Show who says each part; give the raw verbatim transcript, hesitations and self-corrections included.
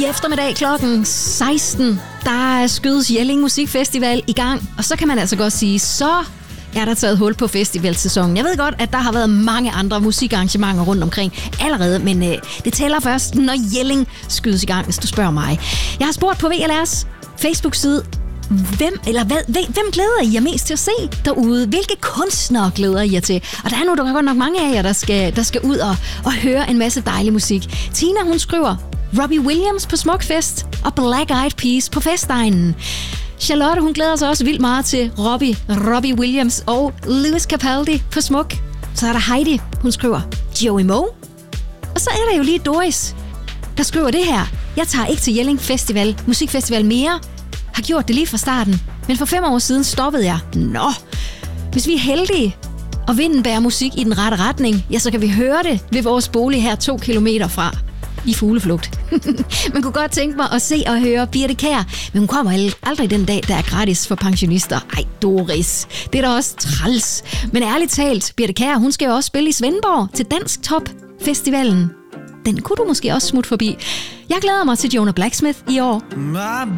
Speaker 1: I eftermiddag klokken seksten, der skydes Jelling Musikfestival i gang. Og så kan man altså godt sige, så er der taget hul på festivalsæsonen. Jeg ved godt, at der har været mange andre musikarrangementer rundt omkring allerede, men øh, det tæller først, når Jelling skydes i gang, hvis du spørger mig. Jeg har spurgt på V L R's Facebook-side, Hvem, eller hvad, hvem glæder I jer mest til at se derude? Hvilke kunstnere glæder I jer til? Og der er nu der er godt nok mange af jer, der skal, der skal ud og, og høre en masse dejlig musik. Tina, hun skriver Robbie Williams på Smukfest og Black Eyed Peas på Festegnen. Charlotte, hun glæder sig også vildt meget til Robbie, Robbie Williams og Lewis Capaldi på Smuk. Så er der Heidi, hun skriver Joey Moe. Og så er der jo lige Doris, der skriver det her. Jeg tager ikke til Jelling Festival, Musikfestival mere. Har gjort det lige fra starten, men for fem år siden stoppede jeg. Nå, hvis vi er heldige, og vinden bærer musik i den rette retning, ja, så kan vi høre det ved vores bolig her to kilometer fra i fugleflugt. Man kunne godt tænke mig at se og høre Birthe Kjær, men hun kommer aldrig den dag, der er gratis for pensionister. Ej, Doris, det er da også træls. Men ærligt talt, Birthe Kjær, hun skal jo også spille i Svendborg til Dansk Top Festivalen. Den kunne du måske også smutte forbi. Jeg glæder mig til Jonah Blacksmith i år.